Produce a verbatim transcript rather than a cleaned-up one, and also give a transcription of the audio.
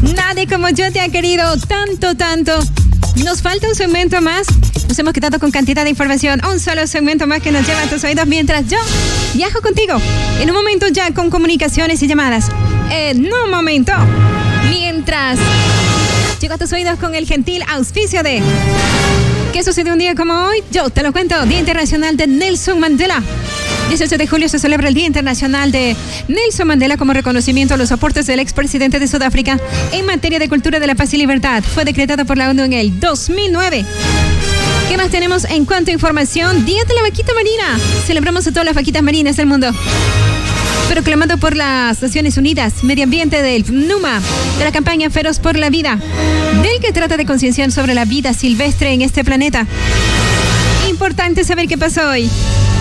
Nadie como yo te ha querido tanto, tanto. Nos falta un segmento más. Nos hemos quedado con cantidad de información. Un solo segmento más que nos lleva a tus oídos mientras yo viajo contigo. En un momento ya con comunicaciones y llamadas. En un momento. Mientras llego a tus oídos con el gentil auspicio de... ¿Qué sucede un día como hoy? Yo te lo cuento. Día Internacional de Nelson Mandela. dieciocho de julio se celebra el Día Internacional de Nelson Mandela como reconocimiento a los aportes del expresidente de Sudáfrica en materia de cultura de la paz y libertad. Fue decretado por la ONU en el dos mil nueve. ¿Qué más tenemos en cuanto a información? Día de la Vaquita Marina. Celebramos a todas las vaquitas marinas del mundo. Proclamado por las Naciones Unidas, Medio Ambiente del NUMA, de la campaña Feroz por la Vida, del que trata de concienciar sobre la vida silvestre en este planeta. Importante saber qué pasó hoy.